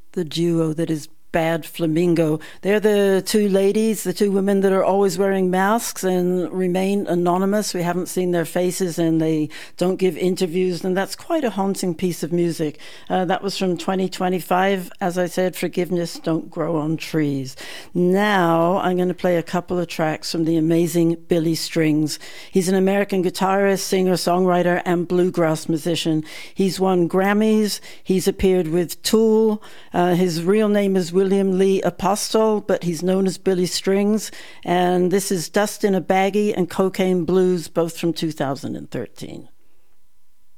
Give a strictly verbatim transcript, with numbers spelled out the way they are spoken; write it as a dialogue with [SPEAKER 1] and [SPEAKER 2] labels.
[SPEAKER 1] The duo that is Bad Flamingo. They're the two ladies, the two women that are always wearing masks and remain anonymous. We haven't seen their faces and they don't give interviews, and that's quite a haunting piece of music. Uh, that was from twenty twenty-five. As I said, Forgiveness Don't Grow on Trees. Now I'm going to play a couple of tracks from the amazing Billy Strings. He's an American guitarist, singer, songwriter, and bluegrass musician. He's won Grammys. He's appeared with Tool. Uh, his real name is William Lee Apostle, but he's known as Billy Strings. And this is Dust in a Baggie and Cocaine Blues, both from two thousand thirteen.